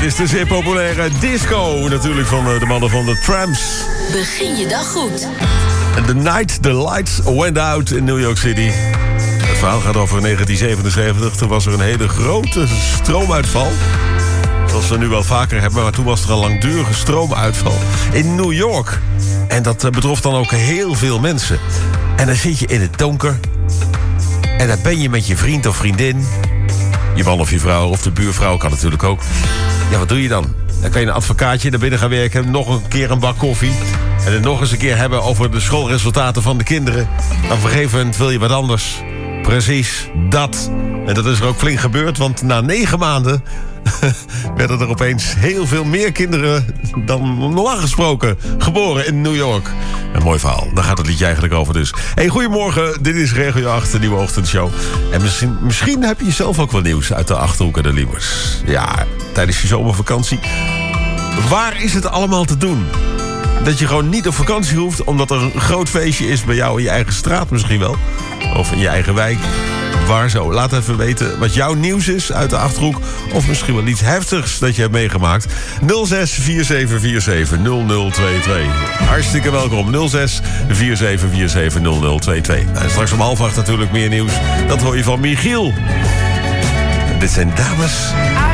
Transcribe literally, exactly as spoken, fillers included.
is de zeer populaire disco. Natuurlijk van de mannen van de Tramps. Begin je dag goed. The night the lights went out in New York City. Het verhaal gaat over negentien zevenenzeventig. Toen was er een hele grote stroomuitval. Zoals we nu wel vaker hebben. Maar toen was er een langdurige stroomuitval in New York. En dat betrof dan ook heel veel mensen. En dan zit je in het donker. En dan ben je met je vriend of vriendin. Je man of je vrouw of de buurvrouw kan natuurlijk ook. Ja, wat doe je dan? Dan kan je een advocaatje naar binnen gaan werken. Nog een keer een bak koffie. En het nog eens een keer hebben over de schoolresultaten van de kinderen. Dan op een gegeven moment wil je wat anders. Precies, dat. En dat is er ook flink gebeurd, want na negen maanden werden er opeens heel veel meer kinderen dan normaal gesproken geboren in New York. Een mooi verhaal, daar gaat het liedje eigenlijk over dus. Hey, goedemorgen, dit is Regio acht, de nieuwe ochtendshow. En misschien, misschien heb je zelf ook wel nieuws uit de Achterhoek en de Liemers. Ja, tijdens je zomervakantie. Waar is het allemaal te doen? Dat je gewoon niet op vakantie hoeft, omdat er een groot feestje is bij jou in je eigen straat misschien wel. Of in je eigen wijk. Waar zo? Laat even weten wat jouw nieuws is uit de Achterhoek. Of misschien wel iets heftigs dat je hebt meegemaakt. nul zes vier zeven vier zeven nul nul twee twee. Hartstikke welkom. nul zes vier zeven vier zeven nul nul twee twee. En straks om half acht natuurlijk meer nieuws. Dat hoor je van Michiel. Dit zijn dames.